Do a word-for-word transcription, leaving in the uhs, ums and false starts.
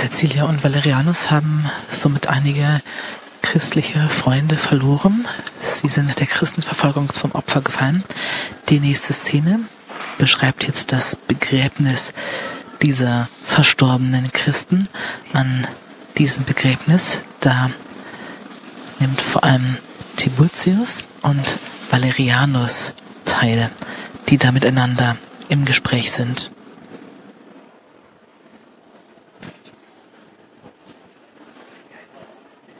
Cäcilia und Valerianus haben somit einige christliche Freunde verloren. Sie sind der Christenverfolgung zum Opfer gefallen. Die nächste Szene beschreibt jetzt das Begräbnis dieser verstorbenen Christen. An diesem Begräbnis, da nimmt vor allem Tiburtius und Valerianus teil, die da miteinander im Gespräch sind.